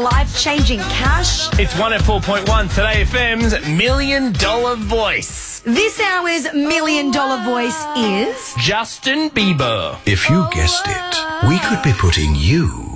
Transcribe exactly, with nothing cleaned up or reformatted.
life-changing cash? It's one oh four point one Today F M's Million Dollar Voice. This hour's Million Dollar Voice is... Justin Bieber. If you guessed it, we could be putting you